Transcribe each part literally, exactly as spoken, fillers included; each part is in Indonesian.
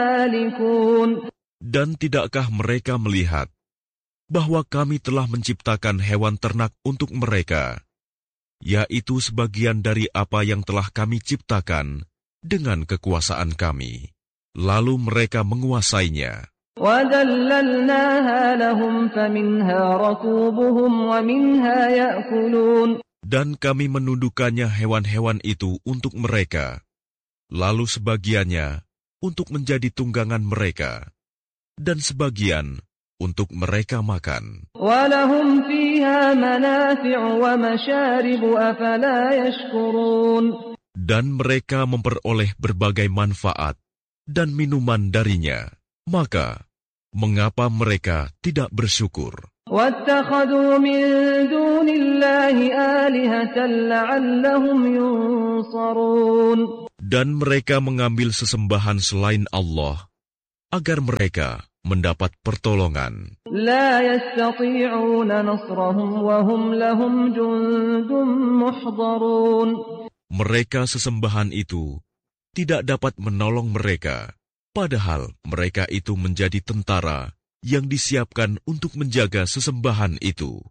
Dan tidakkah mereka melihat bahwa kami telah menciptakan hewan ternak untuk mereka, yaitu sebagian dari apa yang telah kami ciptakan dengan kekuasaan kami, lalu mereka menguasainya. Dan kami menundukkannya hewan-hewan itu untuk mereka, lalu sebagiannya untuk menjadi tunggangan mereka, dan sebagian untuk mereka makan. Dan mereka memperoleh berbagai manfaat dan minuman darinya. Maka, mengapa mereka tidak bersyukur? Dan mereka mengambil sesembahan selain Allah, agar mereka mendapat pertolongan. Mereka sesembahan itu tidak dapat menolong mereka, padahal mereka itu menjadi tentara yang disiapkan untuk menjaga sesembahan itu.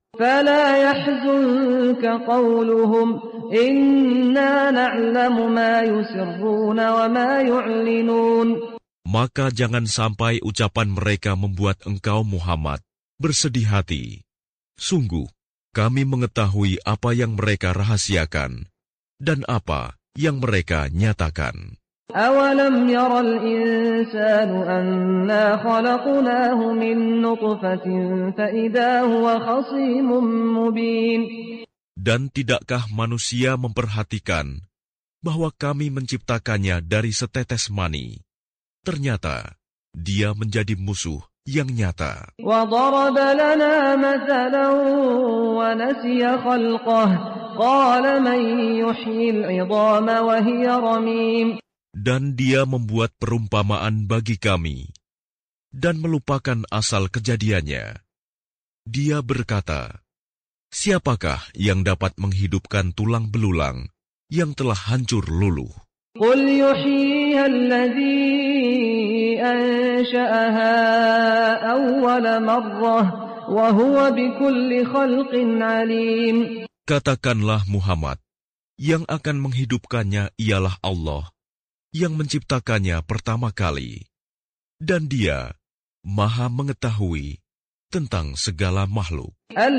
Maka jangan sampai ucapan mereka membuat engkau Muhammad bersedih hati. Sungguh, kami mengetahui apa yang mereka rahasiakan dan apa yang mereka nyatakan. أَوَلَمْ يَرَ الْإِنسَانُ أَنَّا خَلَقْنَاهُ مِنْ نُطْفَةٍ فَإِذَا هُوَ خَصِيمٌ مُبِينٌ. Dan tidakkah manusia memperhatikan bahwa kami menciptakannya dari setetes mani? Ternyata dia menjadi musuh yang nyata. وَضَرَبَ لَنَا مَثَلًا وَنَسِيَ خَلْقَهُ قَالَ مَنْ يُحْيِي الْعِظَامَ وَهِيَ رَمِيمٌ. Dan dia membuat perumpamaan bagi kami dan melupakan asal kejadiannya. Dia berkata, siapakah yang dapat menghidupkan tulang belulang yang telah hancur luluh? قُلْ يُحْيِيهَا الَّذِي أَنشَأَهَا أَوَّلَ مَرَّةٍ وَهُوَ بِكُلِّ خَلْقٍ عَلِيمٌ. Katakanlah Muhammad, yang akan menghidupkannya ialah Allah, yang menciptakannya pertama kali, dan dia Maha mengetahui tentang segala makhluk.